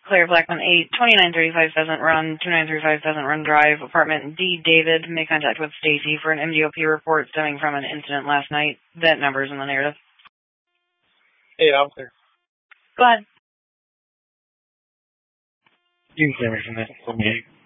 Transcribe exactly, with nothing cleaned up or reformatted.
Claire Blackman eight, twenty-nine thirty-five Pheasant Run, two nine three five Pheasant Run Drive, apartment D. David, make contact with Stacy for an M D O P report stemming from an incident last night. That number is in the narrative. Hey, officer. Go ahead. You can from that twenty-eight.